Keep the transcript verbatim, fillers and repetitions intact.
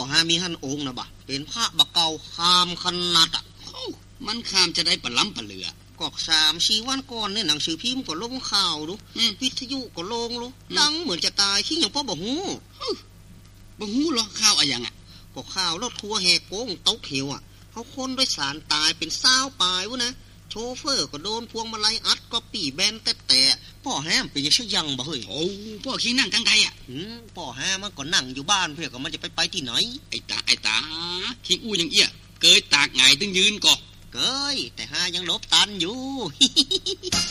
หามีหันองค์นะบ่เป็นพระบะเก่าคามขนาดอ่ะมันคามจะได้ปะล้ำปะเหลือก็สามสี่วันก่อนเนี่ยหนังสือพิมพ์ก็ลงข่าวดูวิทยุก็ลงดูดังเหมือนจะตายขี้อย่างพ่อบ่ฮู้บ่ฮู้หรอข่าวอะไรอ่ะก็ข่าวรถทัวร์แหกโค้งตกเหวอ่ะเขาคนโดยสารตายเป็นเศร้าปลายวะนะโชเฟอร์ก็โดนพวงมาลัยอัดก็ปี่แบนแต่แต่พ่อแฮมเป็นยังชื่อยังบ่เฮ้ยโอ้พ่อขี้นั่งทั้งไทยอ่ะอืมพ่อแฮมมันก็นั่งอยู่บ้านเพื่อก็มันจะไปไปที่ไหนไอ้ตาไอ้ตาขี้อู้ยังเอี้ยเกยตากไงตึงยืนก่อเกยแต่หายังลบตันอยู่